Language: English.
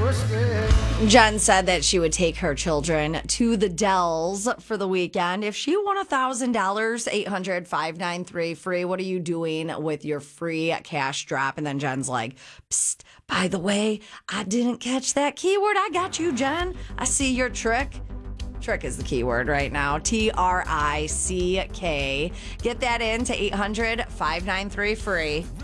Jen said that she would take her children to the Dells for the weekend. If she won $1,000, 800-593-FREE, what are you doing with your free cash drop? And then Jen's like, psst, by the way, I didn't catch that keyword. I got you, Jen. I see your trick. Trick is the keyword right now. TRICK. Get that in to 800-593-FREE.